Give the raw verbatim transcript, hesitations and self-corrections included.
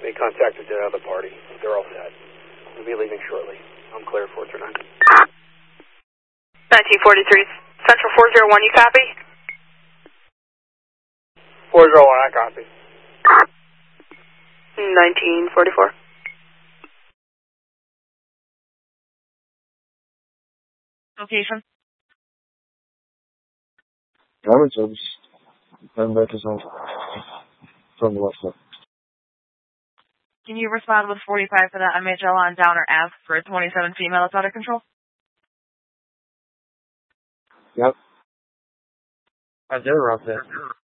They contacted the other party. They're all set. We'll be leaving shortly. I'm clear, four zero nine. nineteen forty-three, Central four zero one, you copy? four zero one, I copy. nineteen forty-four. Location? Diamond service. Diamondback is on from the left side. Can you respond with forty-five for the M H L on Downer Ave for twenty-seven female that's out of control? Yep. I did rough it.